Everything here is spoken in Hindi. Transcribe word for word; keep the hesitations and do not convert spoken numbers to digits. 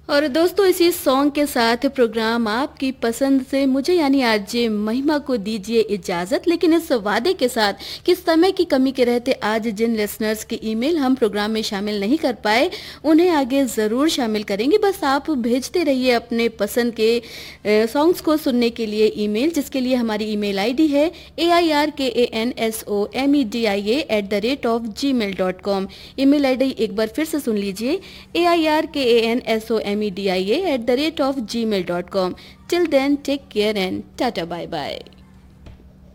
और दोस्तों इसी सॉन्ग के साथ प्रोग्राम आपकी पसंद से मुझे यानी आरजे महिमा को दीजिए इजाज़त, लेकिन इस वादे के साथ कि समय की कमी के रहते आज जिन लिसनर्स के ईमेल हम प्रोग्राम में शामिल नहीं कर पाए उन्हें आगे ज़रूर शामिल करेंगे। बस आप भेजते रहिए अपने पसंद के सॉन्ग्स को सुनने के लिए ईमेल, जिसके लिए हमारी ईमेल आईडी है ए आई आर के A N S O M E D I A at the rate of ji mail dot com. Email ID एक बार फिर से सुन लीजिए, ए आई आर के A N S O M E D I A at the rate of ji mail dot com. Till then, take care and tata bye bye.